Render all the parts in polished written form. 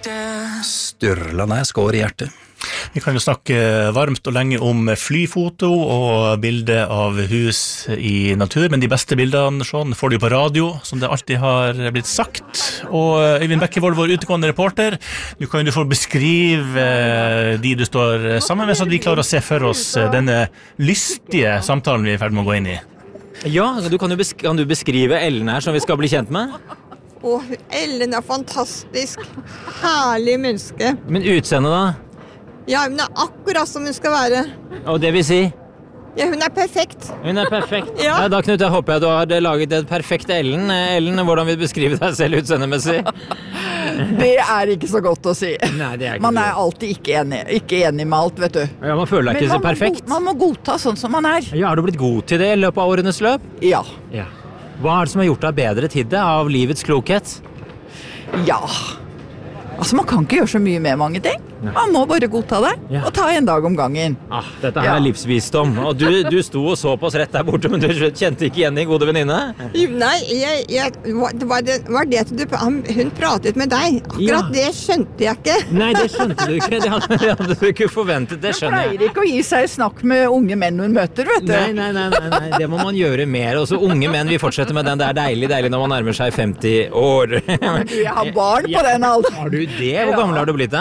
Sturla Næs går I hjertet. Vi kan jo snakke varmt og lenge om flyfoto og bilde av hus I natur, men de beste bildene sånn, får du på radio, som det alltid har blitt sagt. Og Øyvind Bekkevold, vår utegående reporter, du kan jo få beskrive de du står sammen med, så vi klarer å se for oss denne lystige samtalen vi I ferd med å gå inn I. Ja, kan du beskrive Ellen her som vi skal bli kjent med? Ellen fantastisk. Herlig menneske. Men utseendet da? Ja, hun akkurat som hun skal være. Og det vil si? Ja, hun perfekt. Hun perfekt. Ja. Da Knut, jeg håper du har laget et perfekt Ellen. Ellen, hvordan vil du beskrive deg selv utseendemessig? Det ikke så godt å si. Nei, det ikke man alltid ikke enig med alt, vet du. Ja, man føler ikke så perfekt. Man må godta sånn som man Ja, har du blitt god til det I løpet av årenes løp? Ja. Hva det som har gjort deg bedre til det av livets klokhet? Ja. Altså, man kan ikke gjøre så mye med mange ting. Man må bare godta det, og ta en dag om gangen. Dette her livsvisdom. Og du sto og så på oss rett der borte, men du kjente ikke igjen din gode venninne? Nei, det var det hun pratet med deg. Akkurat det skjønte jeg ikke. Nei, det skjønte du ikke. Det hadde du ikke forventet, det skjønner jeg. Hun pleier ikke å gi seg snakk med unge menn hun møter, vet du. Nei, det må man gjøre mer. Og så unge menn, vi fortsetter med den. Det deilig når man nærmer seg 50 år. Jeg har barn på den alderen. Har du det? Hvor gammel har du blitt da?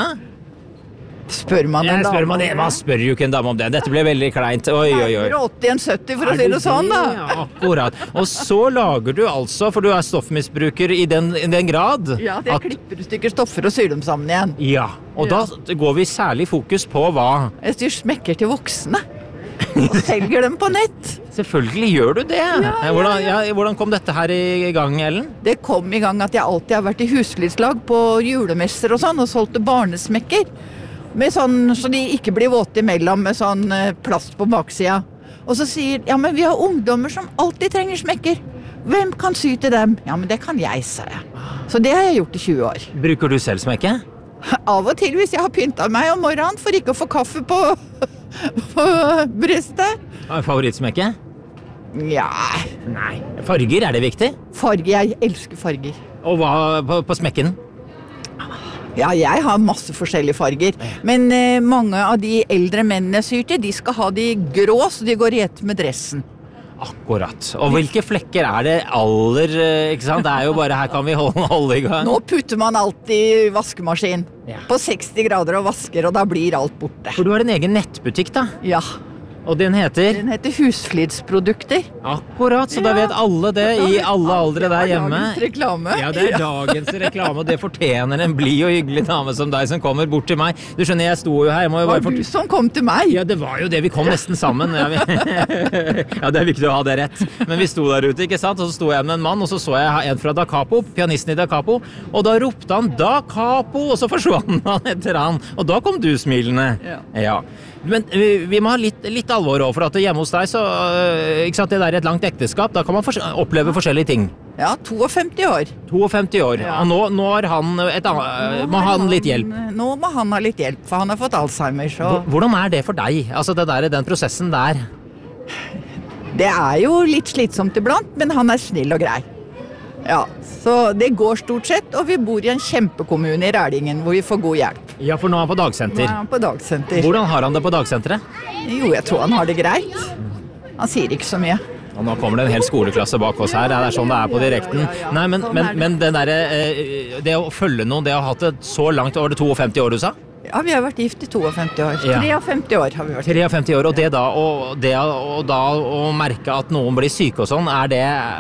Spør man en dame? Man spør jo ikke en dame om det. Dette ble veldig kleint. Oi. 80-70 for å si det sånn da. Akkurat. Og så lager du altså, for du stoffmisbruker I den grad. Ja, det klipper stykker stoffer og syr dem sammen igjen. Ja, og da går vi særlig fokus på hva? Jeg styr smekker til voksne. Og selger dem på nett. Selvfølgelig gjør du det. Hvordan kom dette her I gang, Ellen? Det kom I gang at jeg alltid har vært I huslivslag på julemesser og sånn, og solgte barnesmekker. Med sånn, så de ikke blir våte imellom med sånn plast på baksida. Og så sier, men vi har ungdommer som alltid trenger smekker. Hvem kan sy til dem? Ja, men det kan jeg, sa jeg. Så det har jeg gjort I 20 år. Bruker du selv smekke? Av og til hvis jeg har pyntet meg om morgenen for ikke å få kaffe på brystet. Favorittsmekke? Ja. Nei. Farger, det viktig? Farger, jeg elsker farger. Og hva på smekken? Ja, jeg har masse forskjellige farger. Men mange av de eldre mennene syr til, de skal ha de grå, så de går I ett med dressen. Akkurat. Og hvilke flekker det aller, ikke sant? Det jo bare, her kan vi holde I gang. Nå putter man alt I vaskemaskin. På 60 grader og vasker, og da blir alt borte. For du har en egen nettbutikk da? Ja. Og den heter? Den heter Husflidsprodukter. Akkurat, så da vet alle det I alle aldre der hjemme. Det dagens reklame. Ja, det dagens reklame, og det fortjener en blid og hyggelig dame som deg som kommer bort til meg. Du skjønner, jeg sto jo her. Det var du som kom til meg. Ja, det var jo det, vi kom nesten sammen. Ja, det viktig å ha det rett. Men vi sto der ute, ikke sant? Og så sto jeg med en mann, og så jeg en fra Da Capo, pianisten I Da Capo, og da ropte han Da Capo, og så forsvant han etter han. Og da kom du smilende. Ja. Men vi må ha litt alvor over, for at hjemme hos deg så, ikke sant, det et langt ekteskap, da kan man oppleve forskjellige ting. Ja, 52 år. 52 år, og nå har han må han litt hjelp. Nå må han ha litt hjelp, for han har fått Alzheimer. Så. Hvordan det for deg, altså den prosessen der? Det jo litt slitsomt iblant, men han snill og grei. Ja, så det går stort sett, og vi bor I en kjempekommune I Rælingen, hvor vi får god hjelp. Ja, for nå han på dagsenter. Nå han på dagsenter. Hvordan har han det på dagsenteret? Jo, jeg tror han har det greit. Han sier ikke så mye. Og nå kommer det en hel skoleklasse bak oss her, det sånn det på direkten. Nei, men den der, det å følge noen, det å ha hatt det så langt, var det 52 år du sa? Ja, vi har vært gift I 52 år. 53 år har vi vært. 53 år, og det da å merke at noen blir syke og sånn, det...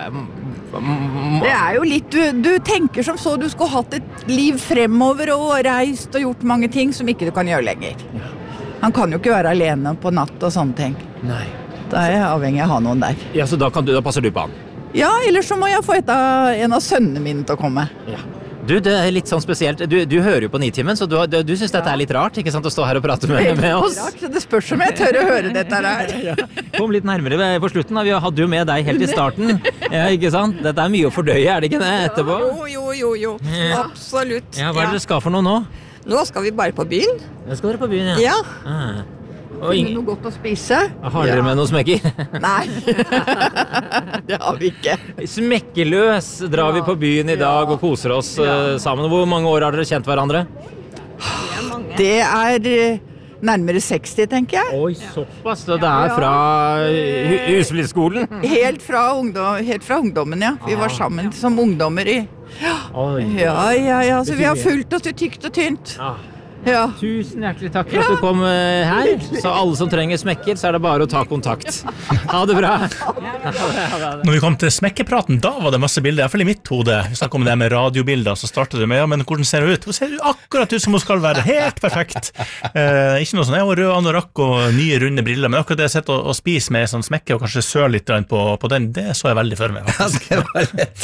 Det jo litt, du tenker som så du skulle hatt et liv fremover og reist og gjort mange ting som ikke du kan gjøre lenger. Han kan jo ikke være alene på natt og sånne ting. Nei. Da jeg avhengig av å ha noen der. Ja, så da passer du på han? Ja, ellers så må jeg få en av sønnene mine til å komme. Ja. Du, det litt sånn spesielt. Du hører jo på Nitimen, så du synes dette litt rart, ikke sant, å stå her og prate med oss? Rart, så det spørs om jeg tør å høre dette her. Kom litt nærmere på slutten, da. Vi hadde jo med deg helt I starten. Ja, ikke sant? Dette mye å fordøye, det ikke det, etterpå? Jo. Absolutt. Ja, hva dere skal for noe nå? Nå skal vi bare på byen. Nå skal dere på byen, ja. Finne noe godt å spise. Har dere med noen smekker? Nei, det har vi ikke. Smekkeløs drar vi på byen I dag og koser oss sammen. Hvor mange år har dere kjent hverandre? Det nærmere 60, tenker jeg. Oi, såpass. Så det fra husflidsskolen? Helt fra ungdommen, ja. Vi var sammen som ungdommer i... Ja, så vi har fulgt oss i tykt og tynt. Ja. Tusen hjertelig takk for at du kom her. Så alle som trenger smekker, så det bare å ta kontakt. Ha det bra. Når vi kom til smekkepraten, da var det masse bilder. I hvert fall i mitt hode. Vi snakket om det med radiobilder, så startet du med, men hvordan ser det ut? Hun ser akkurat ut som hun skal være, helt perfekt. Ikke noe sånn, jeg har rød anorakk og nye runde briller, men akkurat det jeg sitter og spiser med sånn smekke, og kanskje sør litt på den, det så jeg veldig for meg. Ja, det var rett.